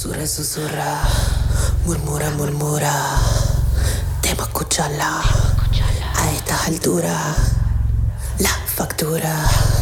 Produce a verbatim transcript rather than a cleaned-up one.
Susurra, susurra, murmura, murmura. Debo escucharla. A estas alturas, la factura.